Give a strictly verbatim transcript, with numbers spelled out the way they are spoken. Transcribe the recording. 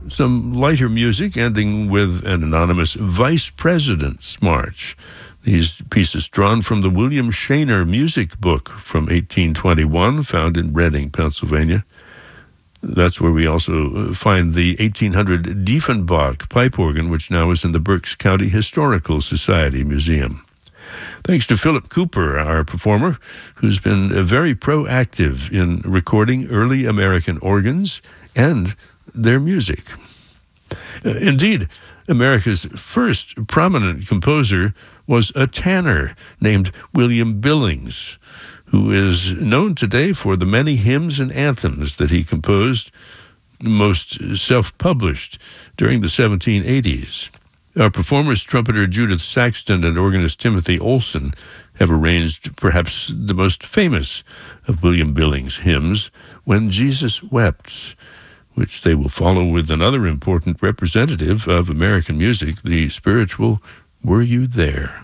some lighter music, ending with an anonymous Vice President's March. These pieces drawn from the William Shaner Music Book from eighteen twenty-one, found in Reading, Pennsylvania. That's where we also find the eighteen hundred Diefenbach pipe organ, which now is in the Berks County Historical Society Museum. Thanks to Philip Cooper, our performer, who's been very proactive in recording early American organs and their music. Indeed, America's first prominent composer was a tanner named William Billings, who is known today for the many hymns and anthems that he composed, most self-published, during the seventeen eighties. Our performers, trumpeter Judith Saxton and organist Timothy Olson, have arranged perhaps the most famous of William Billings' hymns, When Jesus Wept, which they will follow with another important representative of American music, the spiritual Were You There?